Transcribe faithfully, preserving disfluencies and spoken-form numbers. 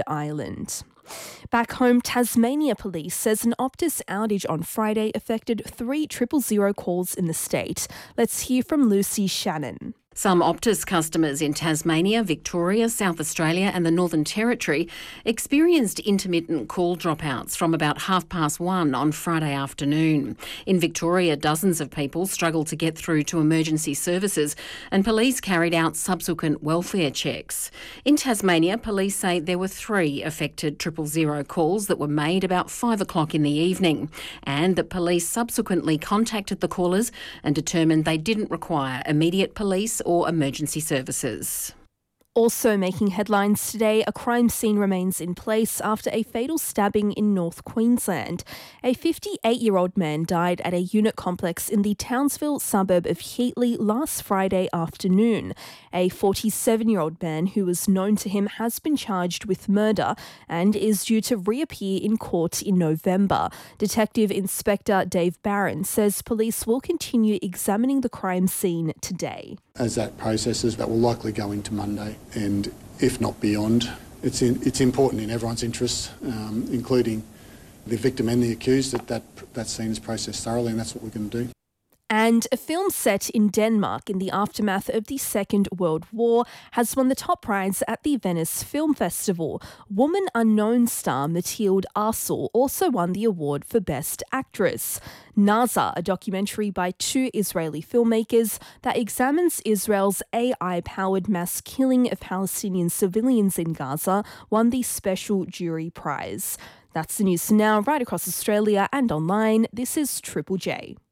Ireland. Back home, Tasmania Police says an Optus outage on Friday affected three triple zero calls in the state. Let's hear from Lucy Shannon. Some Optus customers in Tasmania, Victoria, South Australia and the Northern Territory experienced intermittent call dropouts from about half past one on Friday afternoon. In Victoria, dozens of people struggled to get through to emergency services and police carried out subsequent welfare checks. In Tasmania, police say there were three affected triple zero calls that were made about five o'clock in the evening, and that police subsequently contacted the callers and determined they didn't require immediate police or emergency services. Also making headlines today, a crime scene remains in place after a fatal stabbing in North Queensland. A fifty-eight-year-old man died at a unit complex in the Townsville suburb of Heatley last Friday afternoon. A forty-seven-year-old man who was known to him has been charged with murder and is due to reappear in court in November. Detective Inspector Dave Barron says police will continue examining the crime scene today. As that processes, that will likely go into Monday, and if not beyond, it's in, it's important in everyone's interests, um, including the victim and the accused, that, that that scene is processed thoroughly, and that's what we're going to do. And a film set in Denmark in the aftermath of the Second World War has won the top prize at the Venice Film Festival. Woman Unknown star Mathilde Arsel also won the award for Best Actress. Naza, a documentary by two Israeli filmmakers that examines Israel's A I-powered mass killing of Palestinian civilians in Gaza, won the Special Jury Prize. That's the news now, right across Australia and online. This is Triple J.